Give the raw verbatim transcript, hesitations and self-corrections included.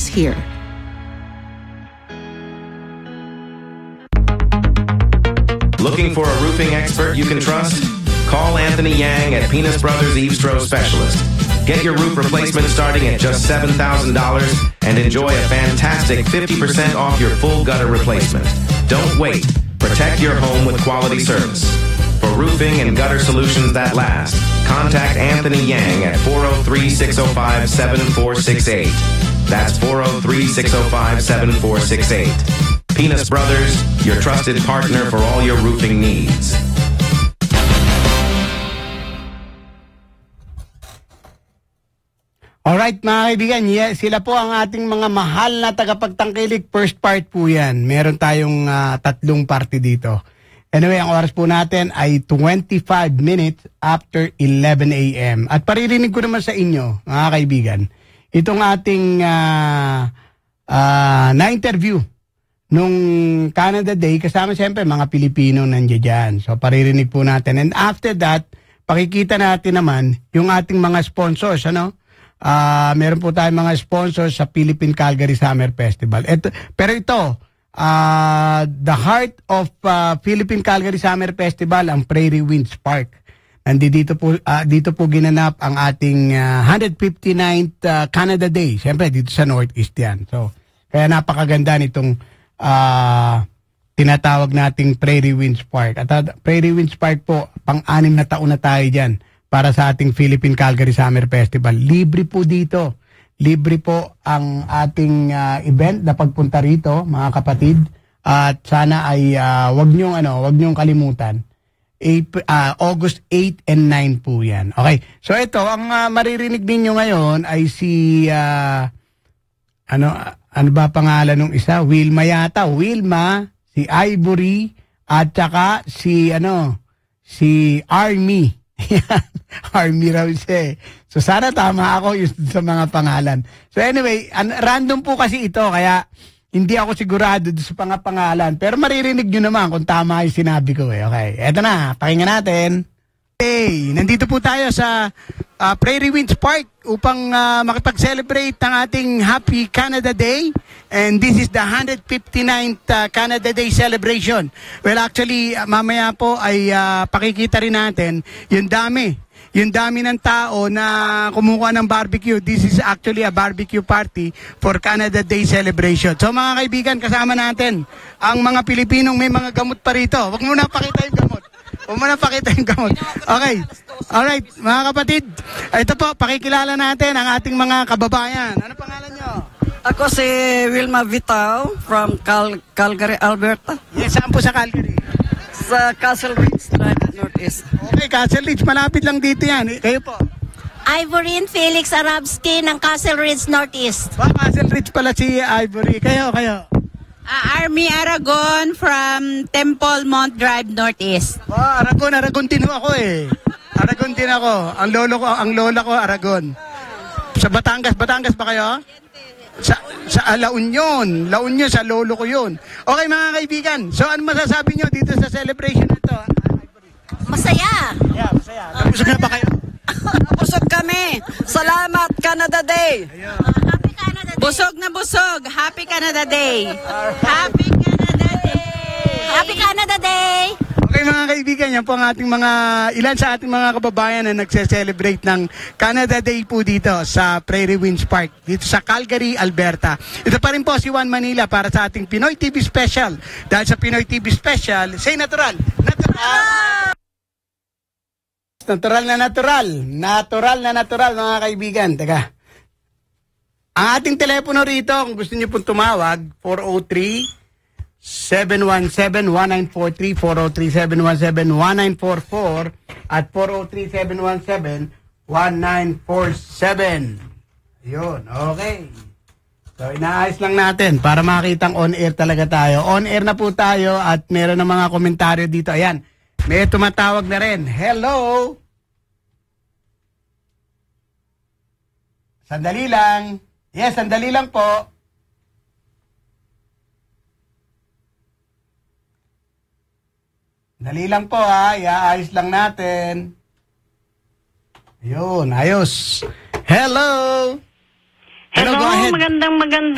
here. Looking for a roofing expert you can trust? Call Anthony Yang at Penis Brothers Eavesdrow Specialist. Get your roof replacement starting at just seven thousand dollars and enjoy a fantastic fifty percent off your full gutter replacement. Don't wait. Protect your home with quality service. For roofing and gutter solutions that last, contact Anthony Yang at four oh three, six oh five, seven four six eight. That's four oh three, six oh five, seven four six eight. Penis Brothers, your trusted partner for all your roofing needs. Alright mga kaibigan, yeah, sila po ang ating mga mahal na tagapagtangkilik. First part po yan. Meron tayong uh, tatlong party dito. Anyway, ang oras po natin ay twenty-five minutes after eleven a m At paririnig ko naman sa inyo, mga kaibigan, itong ating uh, uh, na-interview nung Canada Day, kasama siyempre mga Pilipino nandiyan dyan. So paririnig po natin. And after that, pakikita natin naman yung ating mga sponsors, ano? Uh, meron po tayong mga sponsors sa Philippine Calgary Summer Festival. Ito, pero ito, uh, the heart of uh, Philippine Calgary Summer Festival, ang Prairie Winds Park. Nandito po, uh, dito po ginanap ang ating uh, one hundred fifty-ninth uh, Canada Day. Siyempre, dito sa Northeast yan. So, kaya napakaganda nitong uh, tinatawag nating Prairie Winds Park. At uh, Prairie Winds Park po, pang-anim na taon na tayo dyan para sa ating Philippine Calgary Summer Festival. Libre po dito. Libre po ang ating uh, event na pagpunta rito, mga kapatid. At sana ay uh, wag niyong ano, wag niyong kalimutan. April, uh, August eight and nine po 'yan. Okay. So ito, ang uh, maririnig ninyo ngayon ay si uh, ano ano ba pangalan ng isa? Wilma yata, Wilma, si Ivory at saka si ano, si Army. Army raw siya eh. So sana tama ako yung sa mga pangalan. So anyway, an- random po kasi ito, kaya hindi ako sigurado sa mga pangalan. Pero maririnig nyo naman kung tama yung sinabi ko eh. Okay, eto na, pakinggan natin. Hey, nandito po tayo sa uh, Prairie Winds Park upang uh, makipag-celebrate ng ating Happy Canada Day. And this is the one hundred fifty-ninth uh, Canada Day celebration. Well, actually, uh, mamaya po ay uh, pakikita rin natin yung dami. Yung dami ng tao na kumukuha ng barbecue. This is actually a barbecue party for Canada Day celebration. So mga kaibigan, kasama natin ang mga Pilipinong may mga gamot pa rito. Huwag mo na pakita yung gamot. Huwag mo na pakita yung gamot. Okay. Alright, mga kapatid. Ito po, pakikilala natin ang ating mga kababayan. Ano pangalan nyo? Ako si Wilma Vitao from Cal- Calgary, Alberta. Yes, saan po sa Calgary? Sa Castle Ridge, Northeast. Okay, Castle Ridge. Malapit lang dito yan. Kayo po? Ivorine Felix Arabski ng Castle Ridge, Northeast. Ba, Castle Ridge pala si Ivory. Kayo, kayo? Uh, Army Aragon from Temple Mount Drive, Northeast. Ba, Aragon. Aragon din ako eh. Aragon din ako. Ang lolo ko, ang lola ko, Aragon. Sa Batangas. Batangas ba kayo? Sa, sa uh, La Union. La Union, sa lolo ko yun. Okay mga kaibigan, so ano masasabi nyo dito sa celebration na ito? Masaya. Yeah, masaya. Nabusog na ba kayo? Busog kami. Salamat, Canada Day. Happy Canada Day. Busog na busog. Happy Canada Day. Happy Canada Day. Happy Canada Day. Okay mga kaibigan, yan po ang ating mga, ilan sa ating mga kababayan na nagse-celebrate ng Canada Day po dito sa Prairie Winds Park, dito sa Calgary, Alberta. Ito pa rin po si Juan Manila para sa ating Pinoy T V Special. Dahil sa Pinoy T V Special, say natural. Natural. Natural na natural. Natural na natural mga kaibigan. Teka. Ang ating telepono rito, kung gusto niyo pong tumawag, four oh three, seven one seven, one nine four three, four oh three, seven one seven, one nine four four at four oh three, seven one seven, one nine four seven. Yun, okay. So, inaayos lang natin para makitang on-air talaga tayo. On-air na po tayo at meron ng mga komentaryo dito. Ayan, may tumatawag na rin. Hello? Sandali lang. Yes, sandali lang po. Dali lang po ha, iaayos lang natin. Ayun, ayos. Hello! Hello, go ahead. magandang magandang